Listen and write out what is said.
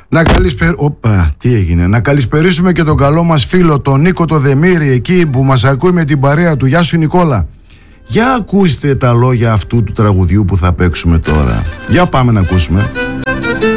Τι έγινε? Να καλησπερίσουμε και τον καλό μας φίλο, τον Νίκο το Δεμήρη, εκεί που μας ακούει με την παρέα του. Γεια σου Νικόλα. Για ακούστε τα λόγια αυτού του τραγουδιού που θα παίξουμε τώρα. Για πάμε να ακούσουμε.